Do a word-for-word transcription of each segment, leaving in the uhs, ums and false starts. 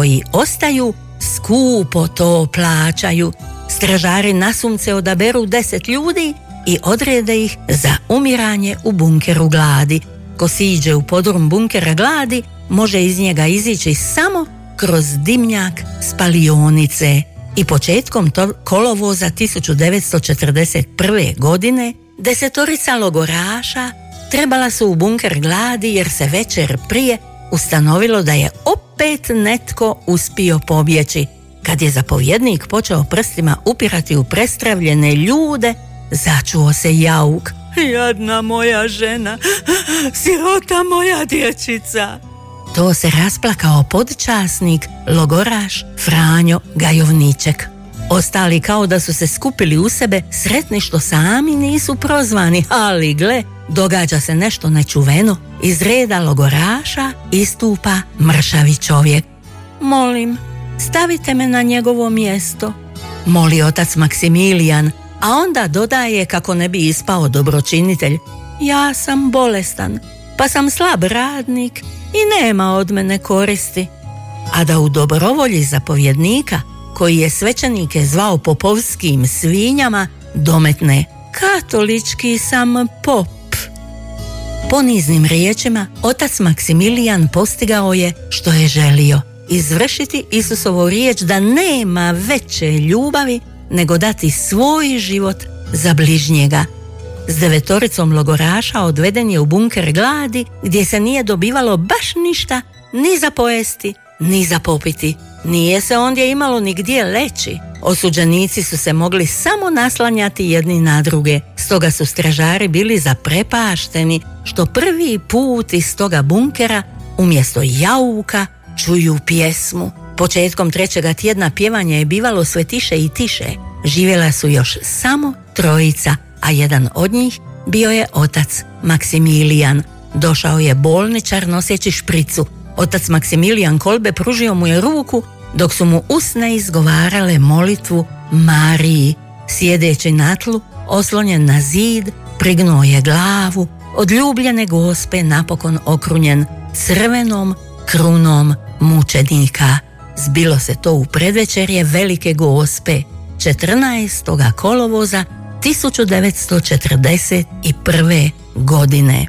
koji ostaju skupo to plaćaju. Stražari na sunce odaberu deset ljudi i odrede ih za umiranje u bunkeru gladi. Ko siđe u podrum bunkera gladi, može iz njega izići samo kroz dimnjak spalionice. I početkom to kolovoza tisuću devetsto četrdeset prve. godine desetorica logoraša trebala su u bunker gladi jer se večer prije ustanovilo da je opet netko uspio pobjeći. Kad je zapovjednik počeo prstima upirati u prestravljene ljude, začuo se jauk. Jadna moja žena, sirota moja dječica. To se rasplakao podčasnik, logoraš Franjo Gajovniček. Ostali kao da su se skupili u sebe, sretni što sami nisu prozvani, ali gle, događa se nešto nečuveno. Iz reda logoraša istupa mršavi čovjek. Molim, stavite me na njegovo mjesto, moli otac Maksimilijan, a onda dodaje kako ne bi ispao dobročinitelj. Ja sam bolestan, pa sam slab radnik i nema od mene koristi. A da u dobrovolji zapovjednika, koji je svećenike zvao popovskim svinjama, dometne: katolički sam pop. Poniznim riječima otac Maksimilijan postigao je što je želio: izvršiti Isusovu riječ da nema veće ljubavi nego dati svoj život za bližnjega. S devetoricom logoraša odveden je u bunker gladi, gdje se nije dobivalo baš ništa, ni za pojesti, ni za popiti. Nije se ondje imalo ni gdje leći. Osuđenici su se mogli samo naslanjati jedni na druge. Stoga su stražari bili zaprepašteni što prvi put iz toga bunkera umjesto jauka čuju pjesmu. Početkom trećega tjedna pjevanje je bivalo sve tiše i tiše. Živjela su još samo trojica, a jedan od njih bio je otac Maksimilijan. Došao je bolničar noseći špricu. Otac Maksimilijan Kolbe pružio mu je ruku dok su mu usne izgovarale molitvu Mariji. Sjedeći na tlu, oslonjen na zid, prignuo je glavu, od ljubljene Gospe napokon okrunjen crvenom krunom mučenika. Zbilo se to u predvečerje Velike Gospe, četrnaestog kolovoza tisuću devetsto četrdeset prve. godine.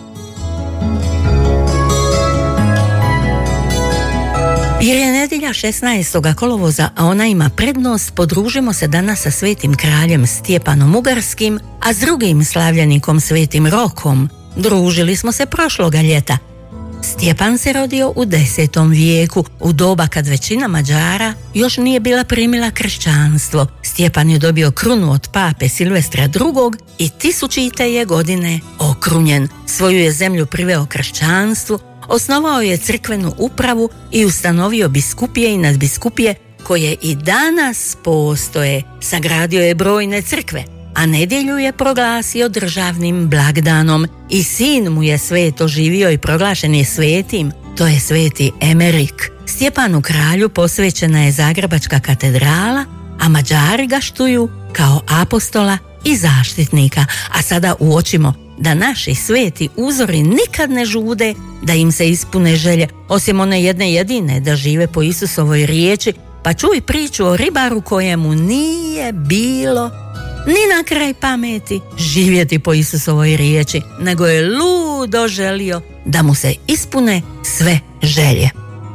Jer je nedjelja šesnaestog kolovoza, a ona ima prednost, podružimo se danas sa svetim kraljem Stjepanom Ugarskim, a s drugim slavljenikom svetim Rokom družili smo se prošloga ljeta. Stjepan se rodio u desetom vijeku, u doba kad većina Mađara još nije bila primila kršćanstvo. Stjepan je dobio krunu od pape Silvestra drugog. i tisućite je godine okrunjen. Svoju je zemlju priveo kršćanstvu, osnovao je crkvenu upravu i ustanovio biskupije i nadbiskupije koje i danas postoje. Sagradio je brojne crkve, a nedjelju je proglasio državnim blagdanom i sin mu je sveto živio i proglašen je svetim, to je sveti Emerik. Stjepanu kralju posvećena je Zagrebačka katedrala, a Mađari ga štuju kao apostola i zaštitnika. A sada uočimo da naši sveti uzori nikad ne žude da im se ispune želje, osim one jedne jedine, da žive po Isusovoj riječi. Pa čuj priču o ribaru kojemu nije bilo ni na kraj pameti živjeti po Isusovoj riječi, nego je ludo želio da mu se ispune sve želje.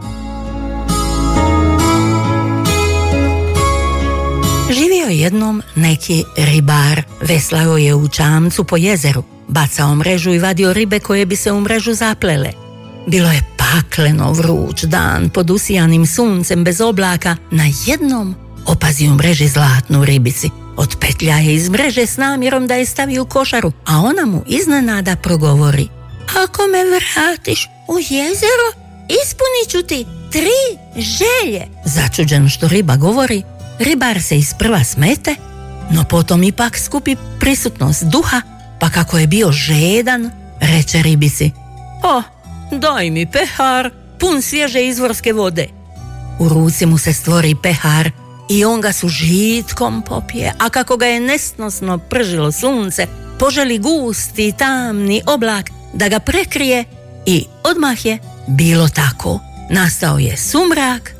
Živio je jednom neki ribar, veslao je u čamcu po jezeru, bacao mrežu i vadio ribe koje bi se u mrežu zaplele. Bilo je pakleno vruć dan pod usijanim suncem bez oblaka. Na jednom opazi u mreži zlatnu ribici. Otpetlja je iz mreže s namjerom da je stavi u košaru, a ona mu iznenada progovori: ako me vratiš u jezero, ispunit ću ti tri želje. Začuđen što riba govori, ribar se isprva smete, no potom ipak skupi prisutnost duha, pa kako je bio žedan, reče ribici: o, daj mi pehar pun svježe izvorske vode. U ruci mu se stvori pehar i on ga su žitkom popije, a kako ga je nesnosno pržilo sunce, poželi gusti i tamni oblak da ga prekrije i odmah je bilo tako. Nastao je sumrak